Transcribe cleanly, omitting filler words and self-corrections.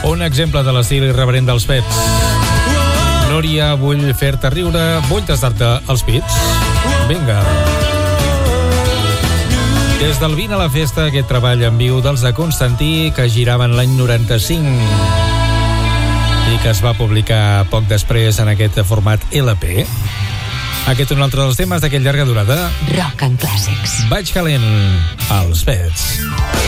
Un exemple de l'estil irreverent dels Pets. Núria, vull fer-te riure, vull tastar-te els pits. Vinga. Des del Vine a la Festa, aquest treball en viu dels de Constantí, que giraven l'any 95 i que es va publicar poc després en aquest format LP. Aquest és un altre dels temes d'aquest llarga durada. Rock and Classics. Vaig calent, els Pets.